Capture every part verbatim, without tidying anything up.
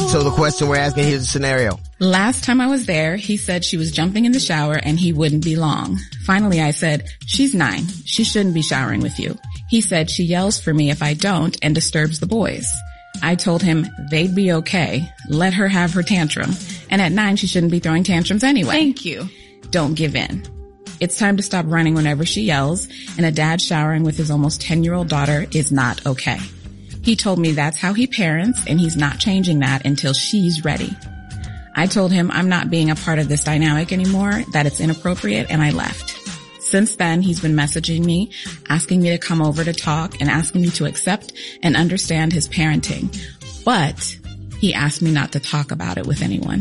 So the question we're asking, here's the scenario. Last time I was there, he said she was jumping in the shower and he wouldn't be long. Finally, I said, she's nine. She shouldn't be showering with you. He said she yells for me if I don't and disturbs the boys. I told him they'd be okay. Let her have her tantrum. And at nine, she shouldn't be throwing tantrums anyway. Thank you. Don't give in. It's time to stop running whenever she yells, and a dad showering with his almost ten-year-old daughter is not okay. He told me that's how he parents, and he's not changing that until she's ready. I told him I'm not being a part of this dynamic anymore, that it's inappropriate, and I left. Since then, he's been messaging me, asking me to come over to talk and asking me to accept and understand his parenting. But he asked me not to talk about it with anyone.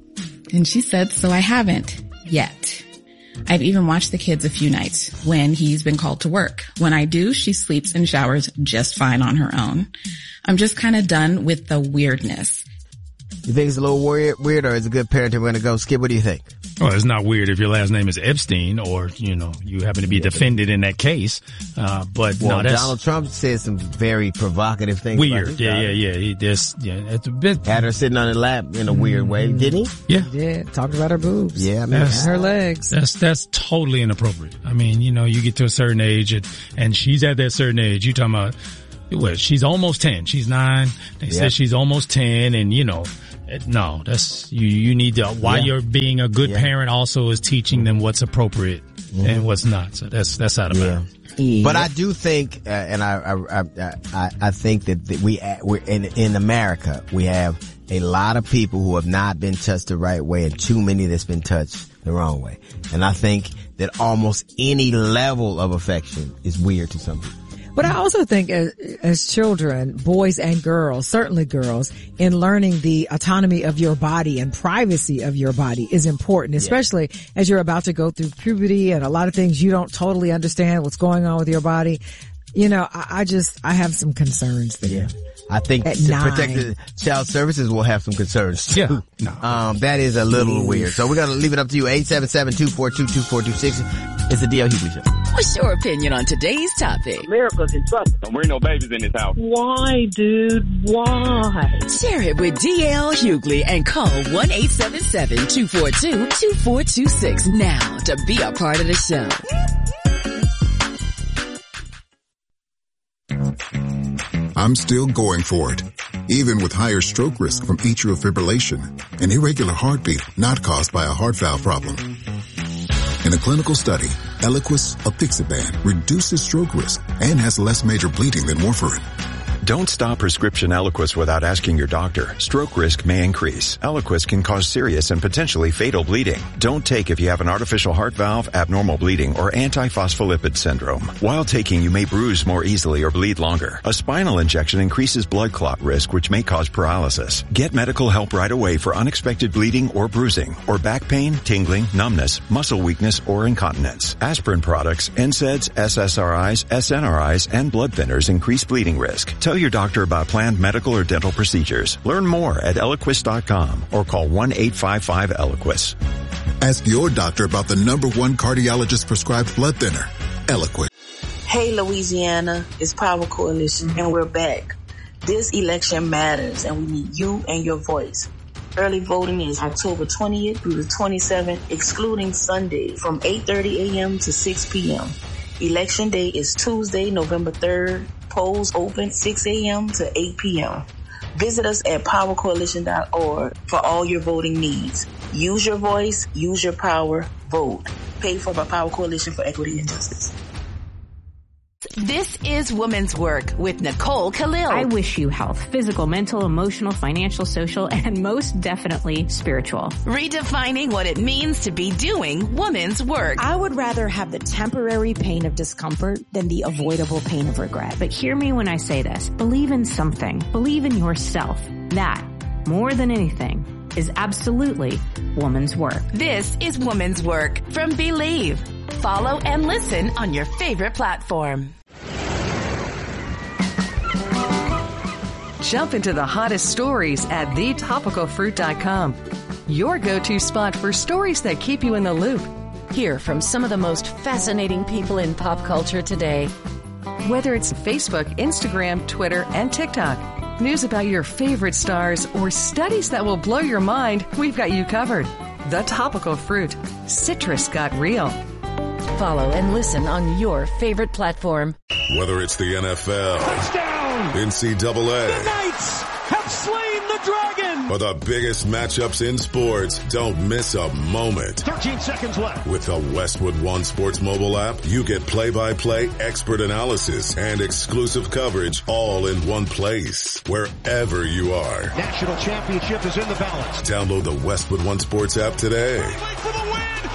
And she said, so I haven't yet. I've even watched the kids a few nights when he's been called to work. When I do, she sleeps and showers just fine on her own. I'm just kind of done with the weirdness. You think it's a little weird, weird or is it good parenting? We're going to go. Skip, what do you think? Well, it's not weird if your last name is Epstein or, you know, you happen to be defended in that case. Uh, but well, no, that's Donald Trump said some very provocative things. Weird. Yeah, yeah, yeah. He just, yeah, it's a bit. Had her sitting on her lap in a weird way, didn't he? Yeah. He did. Talked about her boobs. Yeah, I mean, that's, her legs. That's, that's totally inappropriate. I mean, you know, you get to a certain age and, and she's at that certain age. You talking about, well, she's almost ten. She's nine. They yep. said she's almost ten and, you know, no, that's, you, you need to, while yeah. you're being a good yeah. parent also is teaching them what's appropriate mm-hmm. and what's not. So that's, that's out of yeah. bounds. Yeah. But I do think, uh, and I, I, I, I, I think that, that we, we're in, in America, we have a lot of people who have not been touched the right way and too many that's been touched the wrong way. And I think that almost any level of affection is weird to some people. But I also think as, as children, boys and girls, certainly girls, in learning the autonomy of your body and privacy of your body is important, especially yeah. as you're about to go through puberty and a lot of things you don't totally understand what's going on with your body. You know, I, I just, I have some concerns there. Yeah. I think Protected Child Services will have some concerns too. Yeah. No. Um, that is a little mm. weird. So we're going to leave it up to you. eight seven seven, two four two, two four two six. It's the D L Hughley Show. What's your opinion on today's topic? America's in trouble. Don't bring no babies in this house. Why, dude? Why? Share it with D L Hughley and call one eight seven seven, two four two, two four two six now to be a part of the show. I'm still going for it, even with higher stroke risk from atrial fibrillation, an irregular heartbeat not caused by a heart valve problem. In a clinical study, Eliquis, apixaban, reduces stroke risk and has less major bleeding than warfarin. Don't stop prescription Eliquis without asking your doctor. Stroke risk may increase. Eliquis can cause serious and potentially fatal bleeding. Don't take if you have an artificial heart valve, abnormal bleeding, or antiphospholipid syndrome. While taking, you may bruise more easily or bleed longer. A spinal injection increases blood clot risk, which may cause paralysis. Get medical help right away for unexpected bleeding or bruising, or back pain, tingling, numbness, muscle weakness, or incontinence. Aspirin products, N SAIDs, S S R Is, S N R Is, and blood thinners increase bleeding risk. Tell your doctor about planned medical or dental procedures. Learn more at Eliquis dot com or call one eight five five Eliquis. Ask your doctor about the number one cardiologist prescribed blood thinner, Eliquis. Hey Louisiana, it's Power Coalition and we're back. This election matters and we need you and your voice. Early voting is October twentieth through the twenty-seventh, excluding Sunday from eight thirty a.m. to six p.m. Election day is Tuesday, November third. Polls open six a.m. to eight p.m. Visit us at power coalition dot org for all your voting needs. Use your voice, use your power, vote. Paid for by Power Coalition for Equity and Justice. This is Women's Work with Nicole Khalil. I wish you health, physical, mental, emotional, financial, social, and most definitely spiritual. Redefining what it means to be doing women's work. I would rather have the temporary pain of discomfort than the avoidable pain of regret. But hear me when I say this. Believe in something. Believe in yourself. That, more than anything, is absolutely woman's work. This is Woman's Work from Believe. Follow and listen on your favorite platform. Jump into the hottest stories at the topical fruit dot com. Your go-to spot for stories that keep you in the loop. Hear from some of the most fascinating people in pop culture today. Whether it's Facebook, Instagram, Twitter, and TikTok. news about your favorite stars, or studies that will blow your mind, we've got you covered. The Topical Fruit. Citrus got real. Follow and listen on your favorite platform. Whether it's the N F L, touchdown, N C double A, the Knights have slain the dragon, or the biggest matchups in sports, don't miss a moment. thirteen seconds left. With the Westwood One Sports mobile app, you get play-by-play expert analysis and exclusive coverage all in one place, wherever you are. National championship is in the balance. Download the Westwood One Sports app today. For the win.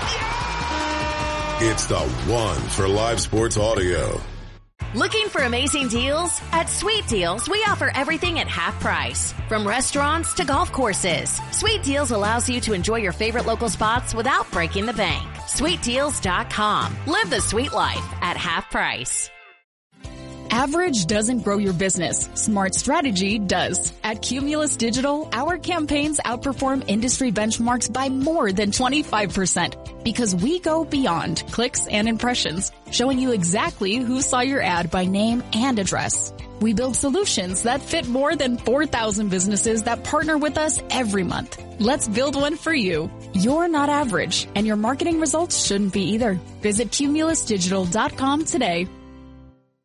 It's the one for live sports audio. Looking for amazing deals? At Sweet Deals, we offer everything at half price. From restaurants to golf courses, Sweet Deals allows you to enjoy your favorite local spots without breaking the bank. Sweet Deals dot com. Live the sweet life at half price. Average doesn't grow your business. Smart strategy does. At Cumulus Digital, our campaigns outperform industry benchmarks by more than twenty-five percent because we go beyond clicks and impressions, showing you exactly who saw your ad by name and address. We build solutions that fit more than four thousand businesses that partner with us every month. Let's build one for you. You're not average, and your marketing results shouldn't be either. Visit Cumulus Digital dot com today.